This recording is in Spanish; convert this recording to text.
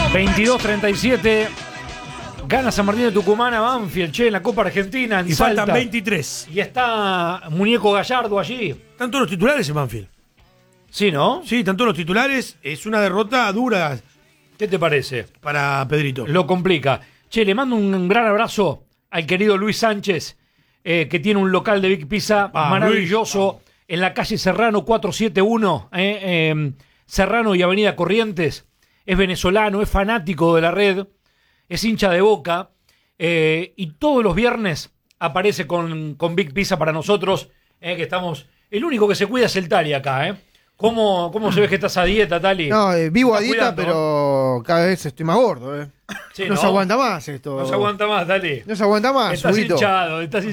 22-37. Gana San Martín de Tucumán a Banfield, en la Copa Argentina. Y Salta. faltan 23. Y está Muñeco Gallardo allí. Están todos los titulares en Banfield. Sí, ¿no? Sí, están todos los titulares. Es una derrota dura ¿Qué te parece? para Pedrito. Lo complica. Che, le mando un gran abrazo al querido Luis Sánchez, que tiene un local de Big Pizza maravilloso en la calle Serrano 471, Serrano y Avenida Corrientes. Es venezolano, es fanático de la red, es hincha de Boca, y todos los viernes aparece con Big Pizza para nosotros, que estamos... El único que se cuida es el Tali acá, ¿Cómo se ve que estás a dieta, Tali? No, vivo a dieta, cuidando, pero cada vez estoy más gordo, Sí, no se aguanta más esto. No se aguanta más, Tali. No se aguanta más, Estás Huguito. hinchado,